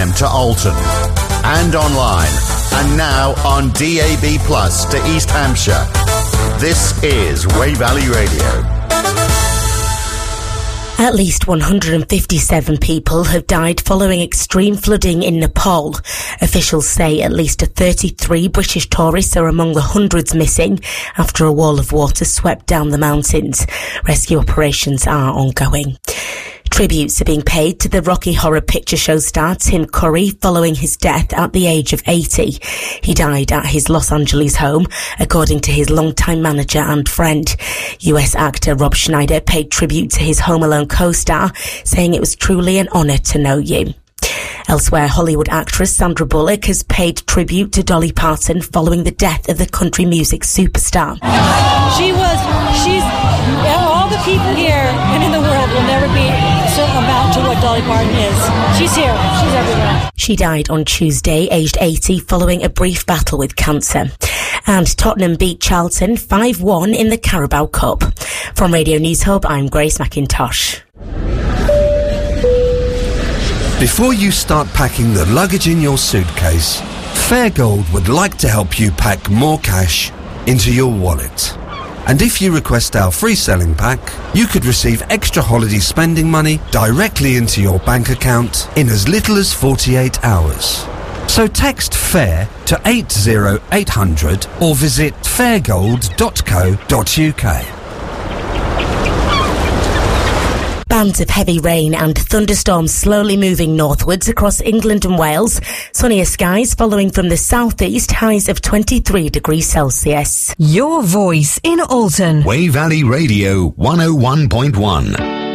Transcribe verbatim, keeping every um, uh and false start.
to Alton and online, and now on D A B Plus to East Hampshire. This is Wey Valley Radio. At least one hundred fifty-seven people have died following extreme flooding in Nepal. Officials say at least thirty-three British tourists are among the hundreds missing after a wall of water swept down the mountains. Rescue operations are ongoing. Tributes are being paid to the Rocky Horror Picture Show star Tim Curry following his death at the age of eighty. He died at his Los Angeles home, according to his longtime manager and friend. U S actor Rob Schneider paid tribute to his Home Alone co-star, saying it was truly an honour to know you. Elsewhere, Hollywood actress Sandra Bullock has paid tribute to Dolly Parton following the death of the country music superstar. She was, she's, all the people here and in the world will never be so amount to what Dolly Parton is. She's here. She's everywhere. She died on Tuesday, aged eighty, following a brief battle with cancer. And Tottenham beat Charlton five one in the Carabao Cup. From Radio News Hub, I'm Grace McIntosh. Before you start packing the luggage in your suitcase, Fairgold would like to help you pack more cash into your wallet. And if you request our free selling pack, you could receive extra holiday spending money directly into your bank account in as little as forty-eight hours. So text FAIR to eight zero eight hundred or visit fairgold dot co dot uk. Bands of heavy rain and thunderstorms slowly moving northwards across England and Wales. Sunnier skies following from the southeast, highs of twenty-three degrees Celsius. Your voice in Alton. Wey Valley Radio one oh one point one.